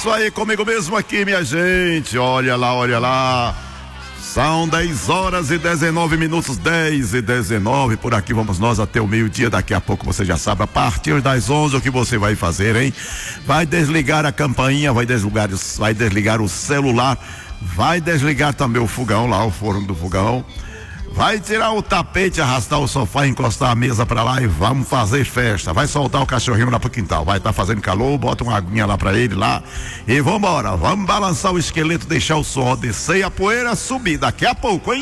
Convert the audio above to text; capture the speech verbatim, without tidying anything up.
Isso aí, comigo mesmo aqui, minha gente. Olha lá, olha lá. São dez horas e dezenove minutos, dez e dezenove. Por aqui vamos nós até o meio-dia. Daqui a pouco você já sabe, a partir das onze, o que você vai fazer, hein? Vai desligar a campainha, vai desligar, vai desligar o celular, vai desligar também o fogão lá, o forno do fogão. Vai tirar o tapete, arrastar o sofá, encostar a mesa pra lá e vamos fazer festa. Vai soltar o cachorrinho lá pro quintal. Vai estar tá fazendo calor, bota uma aguinha lá pra ele lá. E vambora, vamos balançar o esqueleto, deixar o suor descer e a poeira subir daqui a pouco, hein?